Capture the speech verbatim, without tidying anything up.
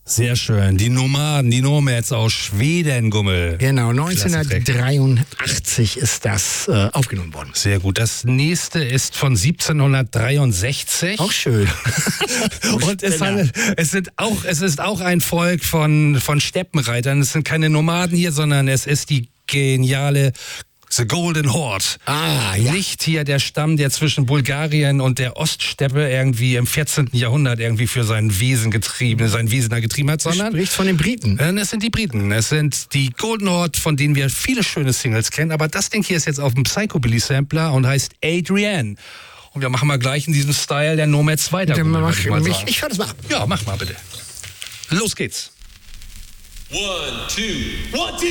Sehr schön. Die Nomaden, die Nomads aus Schweden, Gummel. Genau, neunzehnhundertdreiundachtzig ist das äh, aufgenommen worden. Sehr gut. Das nächste ist von siebzehnhundertdreiundsechzig. Auch schön. Und es, handelt, es, sind auch, es ist auch ein Volk von, von Steppenreitern. Es sind keine Nomaden hier, sondern es ist die geniale The Golden Horde. Ah, ja. Nicht hier der Stamm, der zwischen Bulgarien und der Oststeppe irgendwie im vierzehnten Jahrhundert irgendwie für sein Wesen getrieben, sein Wesen da getrieben hat, sondern... Du sprichst von den Briten. Äh, Es sind die Briten. Es sind die Golden Horde, von denen wir viele schöne Singles kennen. Aber das Ding hier ist jetzt auf dem Psychobilly-Sampler und heißt Adrienne. Und wir machen mal gleich in diesem Style der Nomads weiter. Dann Gummel, mach, würde ich mal mich, sagen. ich fahr das mal ab. Ja, mach mal bitte. Los geht's. One, two, one, two.